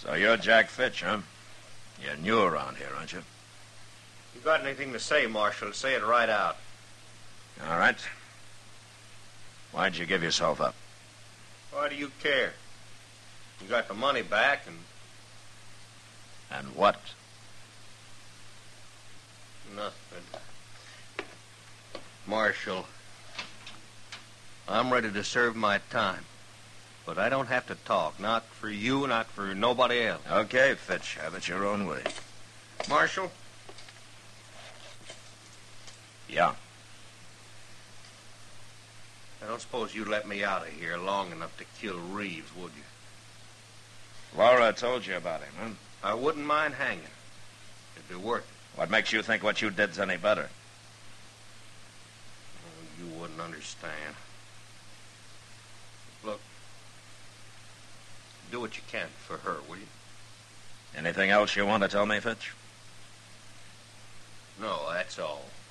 So you're Jack Fitch, huh? You're new around here, aren't you? You got anything to say, Marshal, say it right out. All right. Why'd you give yourself up? Why do you care? You got the money back and... And what? Nothing. Marshal, I'm ready to serve my time. But I don't have to talk. Not for you, not for nobody else. Okay, Fitch. Have it your own way. Marshal? Yeah. I don't suppose you'd let me out of here long enough to kill Reeves, would you? Laura told you about him, huh? I wouldn't mind hanging. It'd be worth it. What makes you think what you did's any better? Oh, you wouldn't understand. Look, do what you can for her, will you? Anything else you want to tell me, Fitch? No, that's all.